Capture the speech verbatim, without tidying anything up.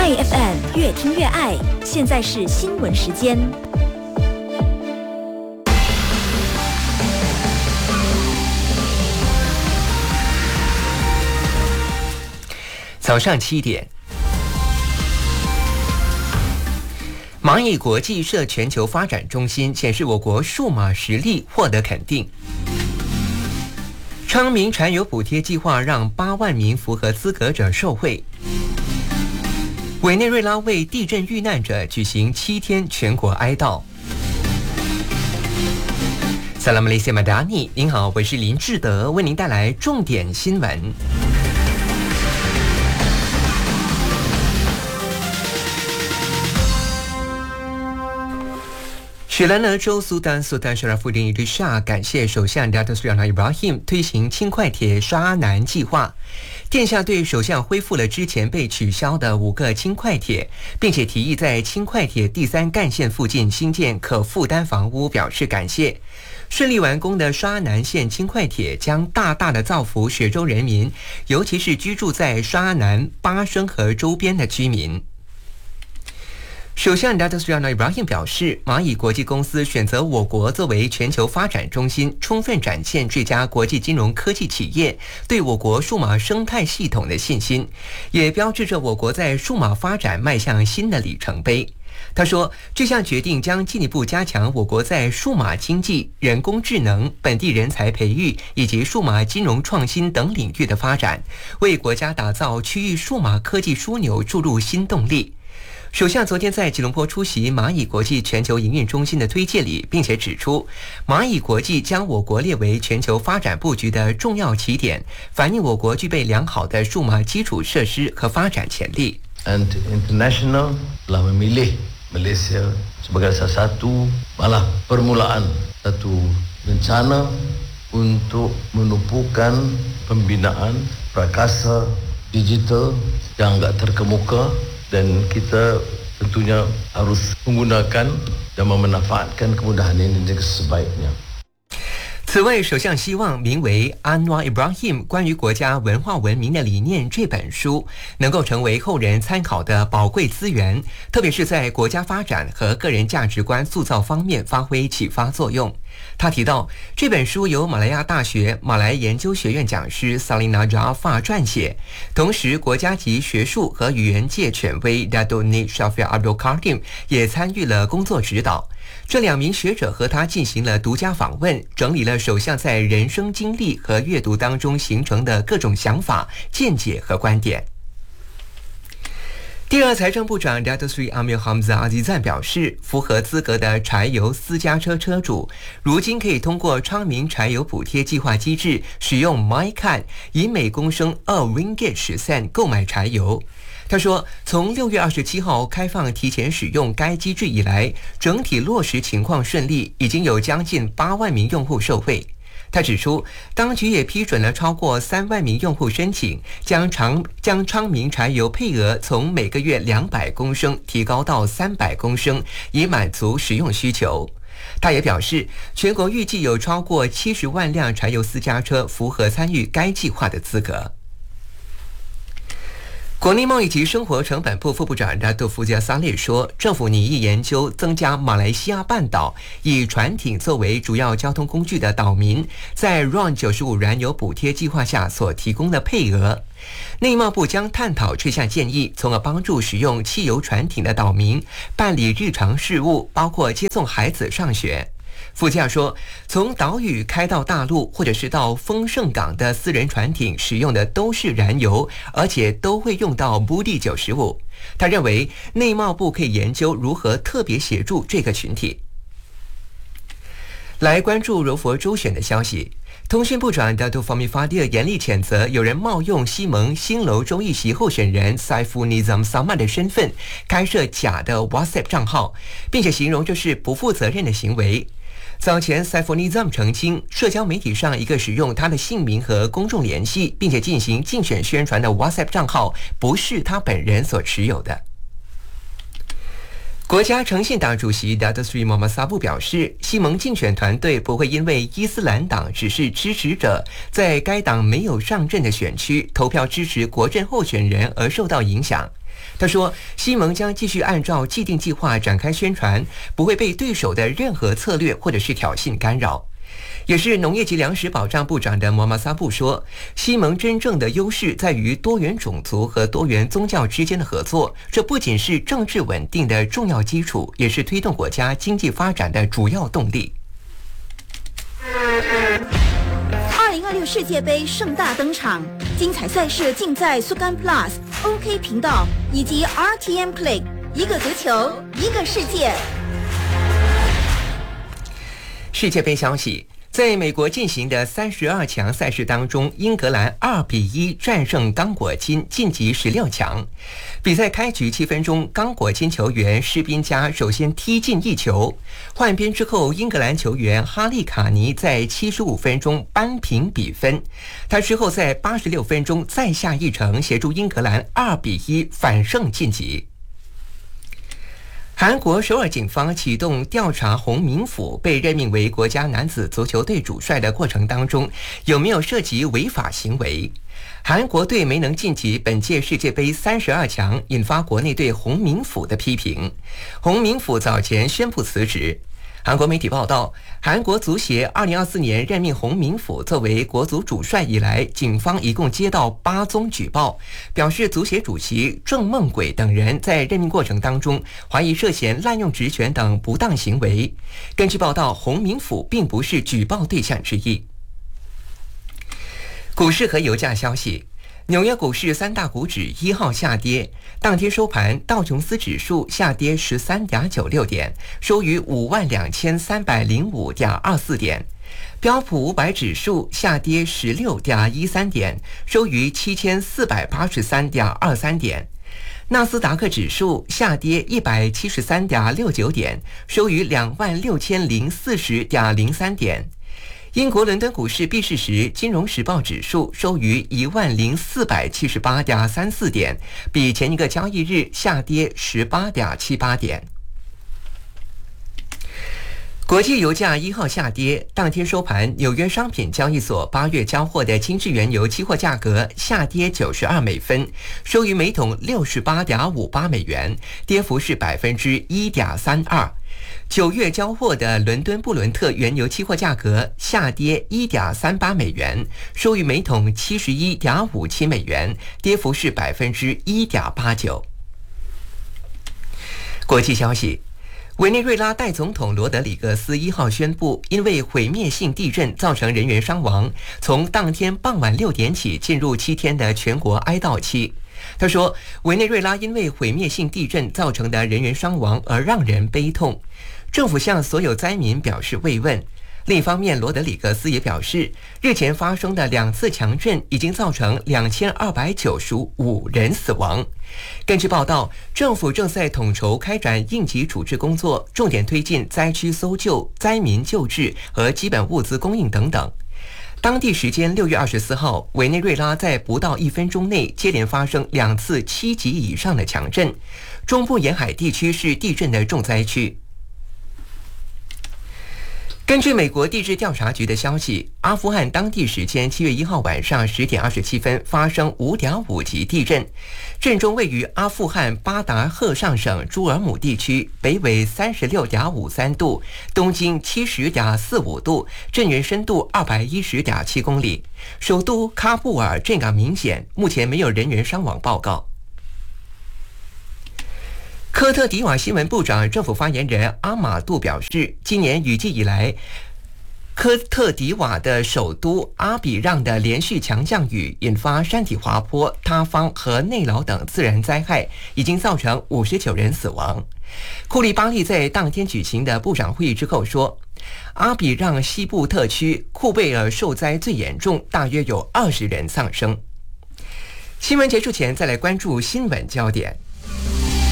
爱 F M 越听越爱，现在是新闻时间。 早上七点，蚂蚁国际设全球发展中心，显示我国数码实力获得肯定。昌明柴油补贴计划让八万名符合资格者受惠。委内瑞拉为地震遇难者举行七天全国哀悼。萨拉姆雷西马达尼，您好，我是林志德，为您带来重点新闻。雪兰莪州苏丹苏丹什拉夫丁伊丽莎感谢首相 Datuk Seri Anwar Ibrahim 推行轻快铁沙南计划，殿下对首相恢复了之前被取消的五个轻快铁，并且提议在轻快铁第三干线附近新建可负担房屋，表示感谢。顺利完工的沙南线轻快铁将大大的造福雪州人民，尤其是居住在沙南、巴生和周边的居民。首相 Datuk Seri Anwar Ibrahim 表示，蚂蚁国际公司选择我国作为全球发展中心，充分展现这家国际金融科技企业对我国数码生态系统的信心，也标志着我国在数码发展迈向新的里程碑。他说，这项决定将进一步加强我国在数码经济、人工智能、本地人才培育以及数码金融创新等领域的发展，为国家打造区域数码科技枢纽注入新动力。首相昨天在吉隆坡出席蚂蚁国际全球营运中心的推介礼，并且指出，蚂蚁国际将我国列为全球发展布局的重要起点，反映我国具备良好的数码基础设施和发展潜力。 And International telah memilih Malaysia sebagai salah satu malah permulaan satu rencana untuk menumpukan pembinaan prakasa digital yang agak terkemuka. Dan kita tentunya harus menggunakan dan memanfaatkan kemudahan ini dengan sebaiknya。 此外，首相希望名为 Anwar Ibrahim 关于国家文化文明的理念这本书能够成为后人参考的宝贵资源，特别是在国家发展和个人价值观塑造方面发挥启发作用。他提到，这本书由马来亚大学马来研究学院讲师 Salina Jafar 撰写，同时国家级学术和语言界权威 Dato' Nik Shafir Abdul Karim 也参与了工作指导。这两名学者和他进行了独家访问，整理了首相在人生经历和阅读当中形成的各种想法、见解和观点。第二财政部长 Datuk Seri Amir Hamzah Azizan 表示，符合资格的柴油私家车车主如今可以通过昌明柴油补贴计划机制使用 MyCard 以每公升二 ringgit 十 cent 购买柴油。他说，从六月二十七号开放提前使用该机制以来，整体落实情况顺利，已经有将近八万名用户受惠。他指出，当局也批准了超过三万名用户申请，将长将昌明柴油配额从每个月两百公升提高到三百公升，以满足使用需求。他也表示，全国预计有超过七十万辆柴油私家车符合参与该计划的资格。国内贸易及生活成本部副部长达杜夫加萨列说，政府拟议研究增加马来西亚半岛以船艇作为主要交通工具的岛民在 R O N 九十五燃油补贴计划下所提供的配额。内贸部将探讨这项建议，从而帮助使用汽油船艇的岛民办理日常事务，包括接送孩子上学。副驾说，从岛屿开到大陆或者是到丰盛港的私人船艇使用的都是燃油，而且都会用到 B D 九十五。他认为内贸部可以研究如何特别协助这个群体。来关注柔佛州选的消息，通讯部长 Datuk Fahmi Fadil 严厉谴责有人冒用西蒙新楼州议席候选人 Saiful Nizam Samad 的身份开设假的 WhatsApp 账号，并且形容这是不负责任的行为。早前 Saiful Nizam 澄清，社交媒体上一个使用他的姓名和公众联系并且进行竞选宣传的 WhatsApp 账号不是他本人所持有的。 国家诚信党主席 Datuk Seri Mohamad Sabu 表示，西蒙竞选团队不会因为伊斯兰党只是支持者在该党没有上阵的选区投票支持国阵候选人而受到影响。他说，西蒙将继续按照既定计划展开宣传，不会被对手的任何策略或者是挑衅干扰。也是农业及粮食保障部长的摩马萨布说，西蒙真正的优势在于多元种族和多元宗教之间的合作，这不仅是政治稳定的重要基础，也是推动国家经济发展的主要动力。 二零二六世界杯盛大登场，精彩赛事尽在苏干 Plus、O K 频道以及 R T M Play， 一个足球，一个世界。 世界杯消息，在美国进行的三十二强赛事当中，英格兰二比一战胜刚果金，晋级十六强。比赛开局七分钟，刚果金球员施宾加首先踢进一球，换边之后，英格兰球员哈利卡尼在七十五分钟扳平比分。他之后在八十六分钟再下一城，协助英格兰二比一反胜晋级。韩国首尔警方启动调查洪明甫被任命为国家男子足球队主帅的过程当中，有没有涉及违法行为。韩国队没能晋级本届世界杯三十二强，引发国内对洪明甫的批评。洪明甫早前宣布辞职。韩国媒体报道，韩国足协二零二四年任命洪明甫作为国足主帅以来，警方一共接到八宗举报，表示足协主席郑梦鬼等人在任命过程当中怀疑涉嫌滥用职权等不当行为。根据报道，洪明甫并不是举报对象之一。股市和油价消息，纽约股市三大股指一号下跌，当天收盘，道琼斯指数下跌 十三点九六点，收于五万两千三百零五点二四点；标普五百指数下跌 十六点一三点，收于七千四百八十三点二三点；纳斯达克指数下跌 一百七十三点六九点，收于两万六千零四十点零三点。英国伦敦股市闭市时，金融时报指数收于一万零四百七十八点三四点，比前一个交易日下跌十八点七八点。国际油价一号下跌，当天收盘，纽约商品交易所八月交货的轻质原油期货价格下跌九十二美分，收于每桶六十八点五八美元，跌幅是百分之一点三二。九月交货的伦敦布伦特原油期货价格下跌 一点三八美元，收于每桶 七十一点五七美元，跌幅是百分之一点八九。国际消息，委内瑞拉代总统罗德里格斯一号宣布，因为毁灭性地震造成人员伤亡，从当天傍晚六点起进入七天的全国哀悼期。他说，委内瑞拉因为毁灭性地震造成的人员伤亡而让人悲痛，政府向所有灾民表示慰问。另一方面，罗德里格斯也表示，日前发生的两次强震已经造成两千二百九十五人死亡。根据报道，政府正在统筹开展应急处置工作，重点推进灾区搜救、灾民救治和基本物资供应等等。当地时间六月二十四号，委内瑞拉在不到一分钟内接连发生两次七级以上的强震，中部沿海地区是地震的重灾区。根据美国地质调查局的消息，阿富汗当地时间七月一号晚上十点二十七分发生五点五级地震，震中位于阿富汗巴达赫尚省朱尔姆地区，北纬三十六点五三度，东经七十点四五度，震源深度二百一十点七公里。首都喀布尔震感明显，目前没有人员伤亡报告。科特迪瓦新闻部长政府发言人阿马杜表示，今年雨季以来，科特迪瓦的首都阿比让的连续强降雨引发山体滑坡、塌方和内涝等自然灾害，已经造成五十九人死亡。库利巴利在当天举行的部长会议之后说，阿比让西部特区库贝尔受灾最严重，大约有二十人丧生。新闻结束前，再来关注新闻焦点。